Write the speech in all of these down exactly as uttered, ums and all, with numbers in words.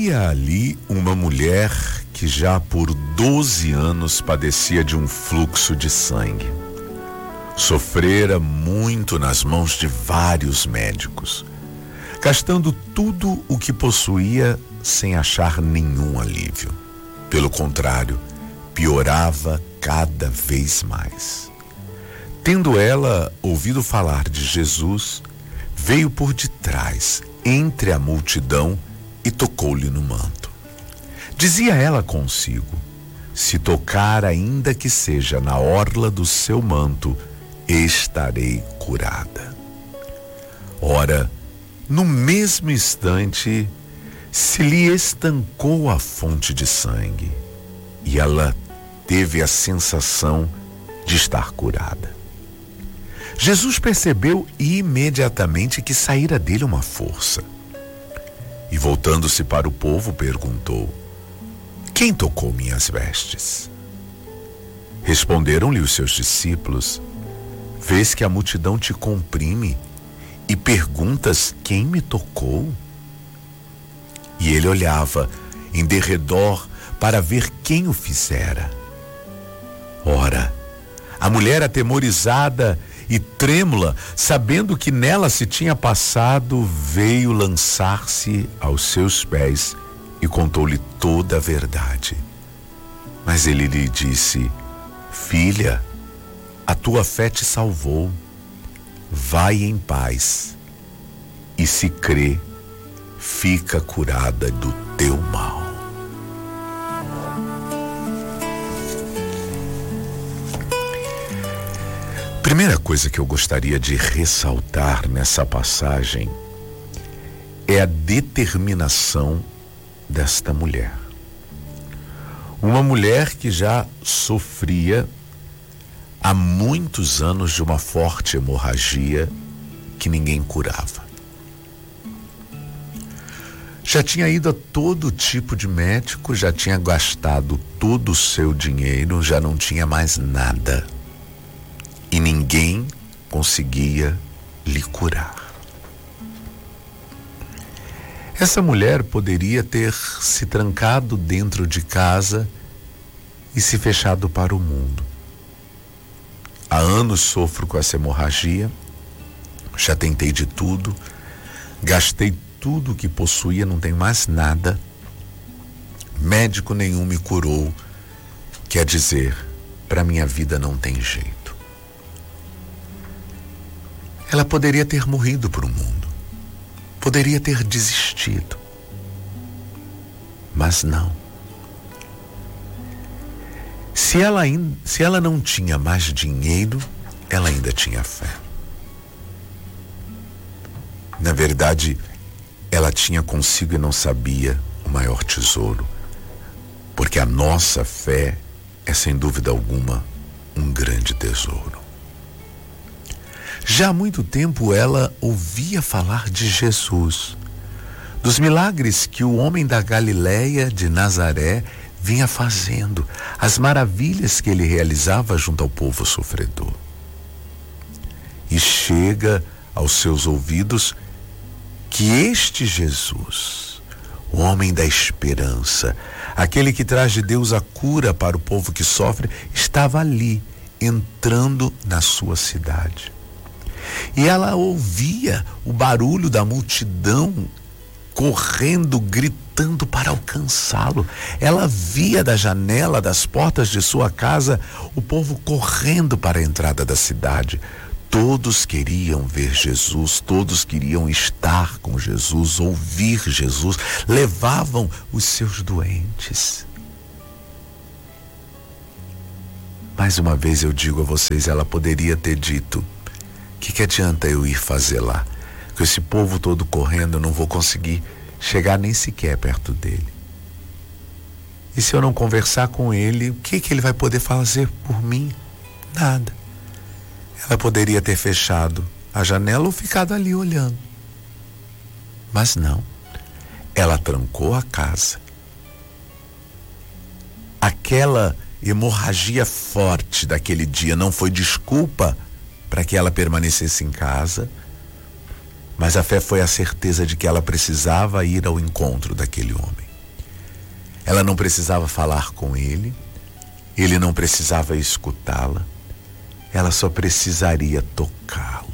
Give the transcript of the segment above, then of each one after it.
Havia ali uma mulher que já por doze anos padecia de um fluxo de sangue. Sofrera muito nas mãos de vários médicos, gastando tudo o que possuía sem achar nenhum alívio. Pelo contrário, piorava cada vez mais. Tendo ela ouvido falar de Jesus, veio por detrás, entre a multidão, e tocou-lhe no manto. Dizia ela consigo: se tocar ainda que seja na orla do seu manto, estarei curada. Ora, no mesmo instante, se lhe estancou a fonte de sangue, e ela teve a sensação de estar curada. Jesus percebeu imediatamente que saíra dele uma força. E voltando-se para o povo, perguntou: quem tocou minhas vestes? Responderam-lhe os seus discípulos: vês que a multidão te comprime e perguntas quem me tocou? E ele olhava em derredor para ver quem o fizera. Ora, a mulher, atemorizada e trêmula, sabendo que nela se tinha passado, veio lançar-se aos seus pés e contou-lhe toda a verdade. Mas ele lhe disse: filha, a tua fé te salvou. Vai em paz, e se crê, fica curada do teu mal. Primeira coisa que eu gostaria de ressaltar nessa passagem é a determinação desta mulher. Uma mulher que já sofria há muitos anos de uma forte hemorragia que ninguém curava. Já tinha ido a todo tipo de médico, já tinha gastado todo o seu dinheiro, já não tinha mais nada. E ninguém conseguia lhe curar. Essa mulher poderia ter se trancado dentro de casa e se fechado para o mundo. Há anos sofro com essa hemorragia, já tentei de tudo, gastei tudo que possuía, não tenho mais nada, médico nenhum me curou, quer dizer, para minha vida não tem jeito. Ela poderia ter morrido para o mundo, poderia ter desistido, mas não. Se ela, se ela não tinha mais dinheiro, ela ainda tinha fé. Na verdade, ela tinha consigo e não sabia o maior tesouro, porque a nossa fé é, sem dúvida alguma, um grande tesouro. Já há muito tempo ela ouvia falar de Jesus, dos milagres que o homem da Galileia de Nazaré vinha fazendo, as maravilhas que ele realizava junto ao povo sofredor. E chega aos seus ouvidos que este Jesus, o homem da esperança, aquele que traz de Deus a cura para o povo que sofre, estava ali, entrando na sua cidade. E ela ouvia o barulho da multidão correndo, gritando para alcançá-lo. Ela via da janela, das portas de sua casa, o povo correndo para a entrada da cidade. Todos queriam ver Jesus, todos queriam estar com Jesus, ouvir Jesus, levavam os seus doentes. Mais uma vez eu digo a vocês, ela poderia ter dito: o que, que adianta eu ir fazer lá? Com esse povo todo correndo, eu não vou conseguir chegar nem sequer perto dele. E se eu não conversar com ele, o que, que ele vai poder fazer por mim? Nada. Ela poderia ter fechado a janela ou ficado ali olhando. Mas não. Ela trancou a casa. Aquela hemorragia forte daquele dia não foi desculpa para que ela permanecesse em casa, mas a fé foi a certeza de que ela precisava ir ao encontro daquele homem. Ela não precisava falar com ele, ele não precisava escutá-la, ela só precisaria tocá-lo.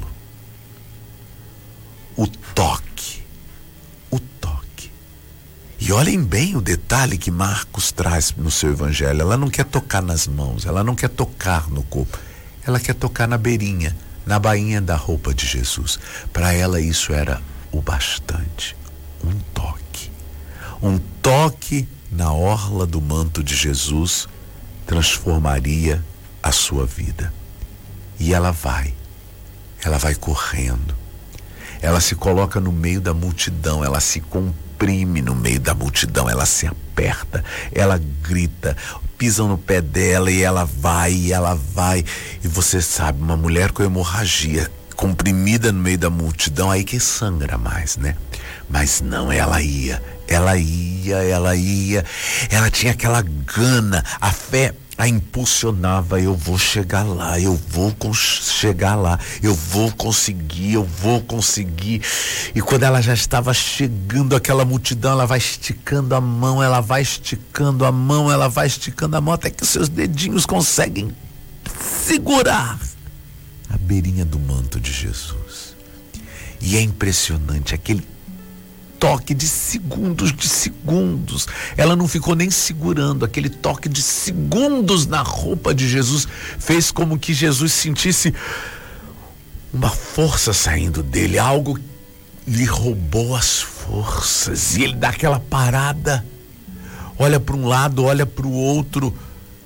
O toque, o toque. E olhem bem o detalhe que Marcos traz no seu evangelho. Ela não quer tocar nas mãos, ela não quer tocar no corpo, ela quer tocar na beirinha, na bainha da roupa de Jesus. Para ela isso era o bastante. Um toque. Um toque na orla do manto de Jesus transformaria a sua vida. E ela vai, ela vai correndo, ela se coloca no meio da multidão, ela se comprime no meio da multidão, ela se aperta, ela grita, pisam no pé dela e ela vai, e ela vai. E você sabe, uma mulher com hemorragia, comprimida no meio da multidão, aí que sangra mais, né? Mas não, ela ia, ela ia, ela ia, ela tinha aquela gana, a fé a impulsionava. Eu vou chegar lá, eu vou chegar lá, eu vou conseguir, eu vou conseguir. E quando ela já estava chegando àquela multidão, ela vai esticando a mão, ela vai esticando a mão, ela vai esticando a mão, até que os seus dedinhos conseguem segurar a beirinha do manto de Jesus. E é impressionante, aquele toque de segundos, de segundos. Ela não ficou nem segurando, aquele toque de segundos na roupa de Jesus fez como que Jesus sentisse uma força saindo dele, algo lhe roubou as forças, e ele dá aquela parada, olha para um lado, olha para o outro.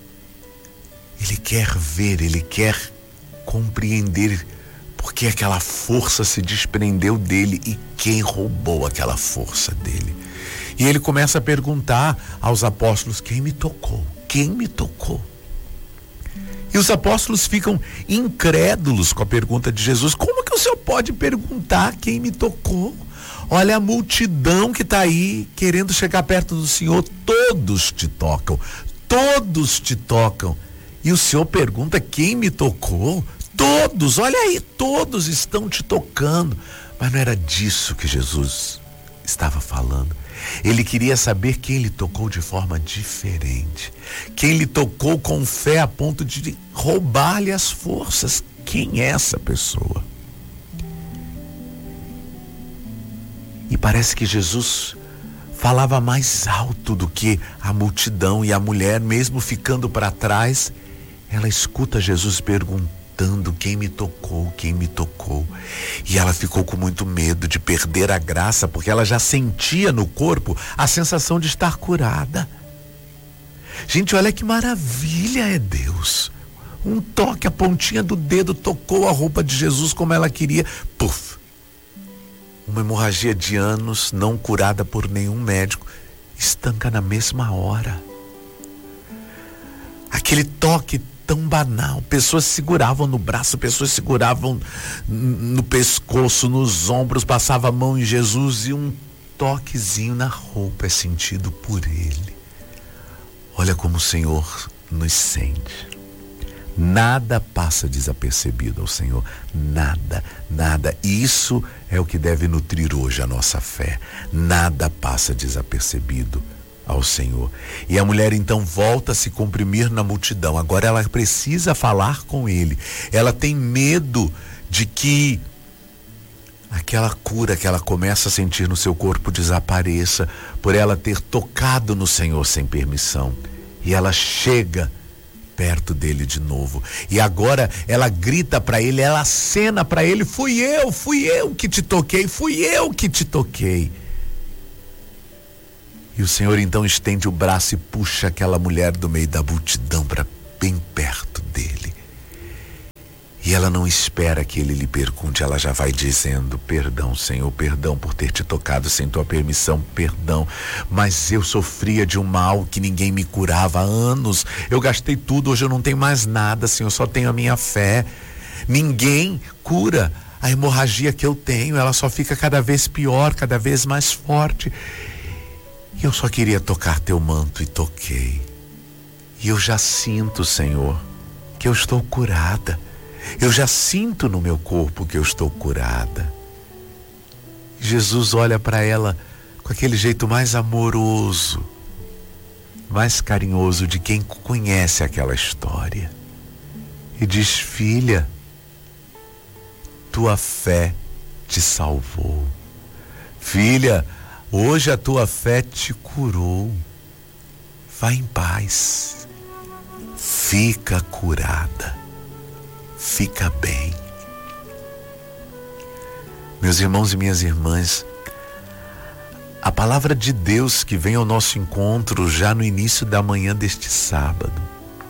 Ele quer ver, ele quer compreender porque aquela força se desprendeu dele e quem roubou aquela força dele. E ele começa a perguntar aos apóstolos: quem me tocou? Quem me tocou? E os apóstolos ficam incrédulos com a pergunta de Jesus. Como que o senhor pode perguntar quem me tocou? Olha a multidão que está aí querendo chegar perto do senhor. Todos te tocam, todos te tocam. E o senhor pergunta quem me tocou? Todos, olha aí, todos estão te tocando. Mas não era disso que Jesus estava falando. Ele queria saber quem lhe tocou de forma diferente, quem lhe tocou com fé a ponto de roubar-lhe as forças. Quem é essa pessoa? E parece que Jesus falava mais alto do que a multidão, e a mulher, mesmo ficando para trás, ela escuta Jesus perguntando: quem me tocou, quem me tocou. E ela ficou com muito medo de perder a graça, porque ela já sentia no corpo a sensação de estar curada. Gente, olha que maravilha é Deus. Um toque, a pontinha do dedo tocou a roupa de Jesus como ela queria. Puf! Uma hemorragia de anos, não curada por nenhum médico, estanca na mesma hora. Aquele toque tão banal, pessoas seguravam no braço, pessoas seguravam no pescoço, nos ombros, passava a mão em Jesus, e um toquezinho na roupa é sentido por ele. Olha como o Senhor nos sente. Nada passa desapercebido ao Senhor, nada, nada. Isso é o que deve nutrir hoje a nossa fé. Nada passa desapercebido ao Senhor. E a mulher então volta a se comprimir na multidão. Agora ela precisa falar com ele. Ela tem medo de que aquela cura que ela começa a sentir no seu corpo desapareça por ela ter tocado no Senhor sem permissão. E ela chega perto dele de novo. E agora ela grita para ele, ela acena para ele: fui eu, fui eu que te toquei, fui eu que te toquei. E o Senhor então estende o braço e puxa aquela mulher do meio da multidão para bem perto dele. E ela não espera que ele lhe pergunte, ela já vai dizendo: perdão, Senhor, perdão por ter te tocado sem tua permissão, perdão, mas eu sofria de um mal que ninguém me curava há anos. Eu gastei tudo, hoje eu não tenho mais nada, Senhor, só tenho a minha fé. Ninguém cura a hemorragia que eu tenho, ela só fica cada vez pior, cada vez mais forte. E eu só queria tocar teu manto, e toquei. E eu já sinto, Senhor, que eu estou curada. Eu já sinto no meu corpo que eu estou curada. Jesus olha para ela com aquele jeito mais amoroso. mais carinhoso de quem conhece aquela história e diz: filha, tua fé te salvou. Filha, hoje a tua fé te curou. Vá em paz. Fica curada. Fica bem. Meus irmãos e minhas irmãs, a palavra de Deus que vem ao nosso encontro já no início da manhã deste sábado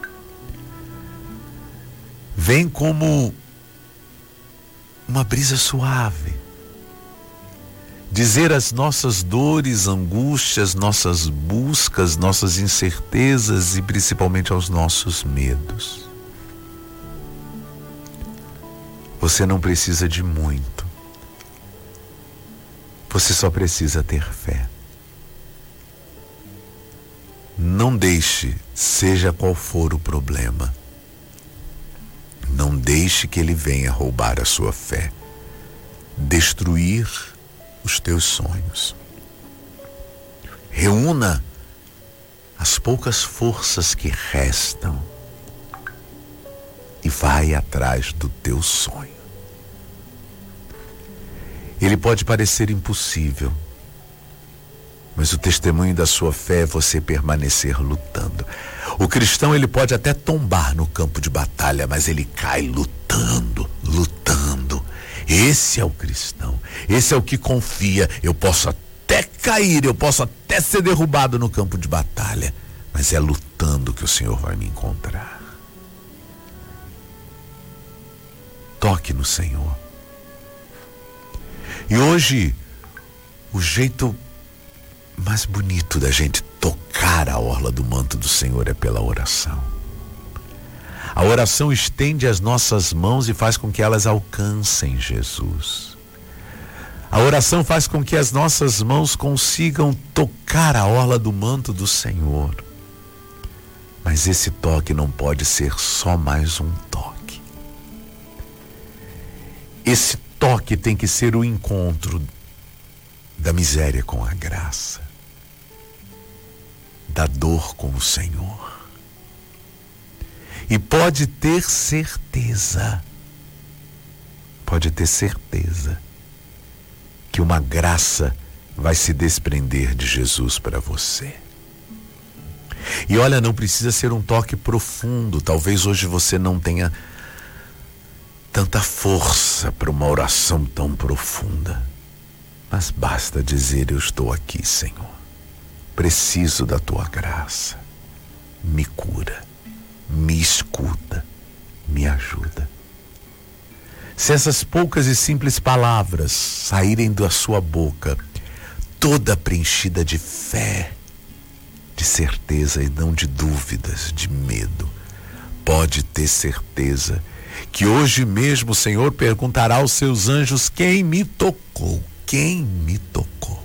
vem como uma brisa suave, dizer as nossas dores, angústias, nossas buscas, nossas incertezas e principalmente aos nossos medos. Você não precisa de muito. Você só precisa ter fé. Não deixe, seja qual for o problema, não deixe que ele venha roubar a sua fé, destruir os teus sonhos. Reúna as poucas forças que restam e vai atrás do teu sonho. Ele pode parecer impossível, mas o testemunho da sua fé é você permanecer lutando. O cristão, ele pode até tombar no campo de batalha, mas ele cai lutando, lutando. Esse é o cristão, esse é o que confia. Eu posso até cair, eu posso até ser derrubado no campo de batalha, mas é lutando que o Senhor vai me encontrar. Toque no Senhor. E hoje, o jeito mais bonito da gente tocar a orla do manto do Senhor é pela oração. A oração estende as nossas mãos e faz com que elas alcancem Jesus. A oração faz com que as nossas mãos consigam tocar a orla do manto do Senhor. Mas esse toque não pode ser só mais um toque. Esse toque tem que ser o encontro da miséria com a graça, da dor com o Senhor. E pode ter certeza, pode ter certeza que uma graça vai se desprender de Jesus para você. E olha, não precisa ser um toque profundo. Talvez hoje você não tenha tanta força para uma oração tão profunda, mas basta dizer: eu estou aqui, Senhor, preciso da tua graça, me cura, me escuta, me ajuda. Se essas poucas e simples palavras saírem da sua boca, toda preenchida de fé, de certeza e não de dúvidas, de medo, pode ter certeza que hoje mesmo o Senhor perguntará aos seus anjos: quem me tocou? Quem me tocou?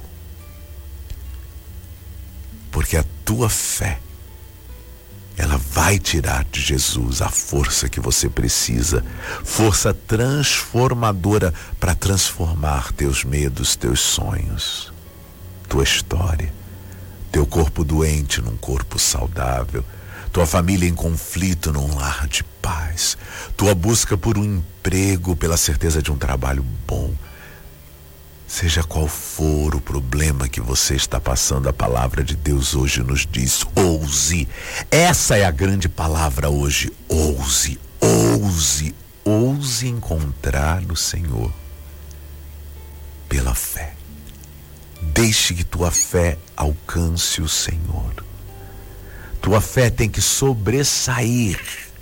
Porque a tua fé, ela vai tirar de Jesus a força que você precisa, força transformadora para transformar teus medos, teus sonhos, tua história, teu corpo doente num corpo saudável, tua família em conflito num lar de paz, tua busca por um emprego, pela certeza de um trabalho bom. Seja qual for o problema que você está passando, a palavra de Deus hoje nos diz: ouse. Essa é a grande palavra hoje: ouse, ouse, ouse encontrar no Senhor pela fé. Deixe que tua fé alcance o Senhor. Tua fé tem que sobressair.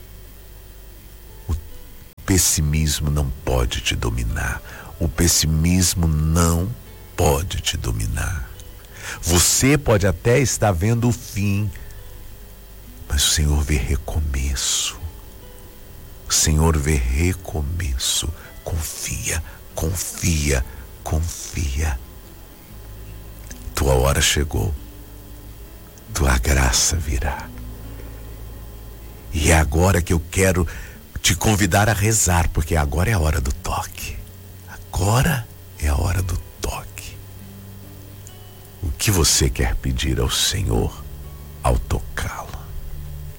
O pessimismo não pode te dominar. O pessimismo não pode te dominar. Você pode até estar vendo o fim, mas o Senhor vê recomeço. O Senhor vê recomeço. Confia, confia, confia. Tua hora chegou. Tua graça virá. E é agora que eu quero te convidar a rezar, porque agora é a hora do toque. Agora é a hora do toque. O que você quer pedir ao Senhor ao tocar.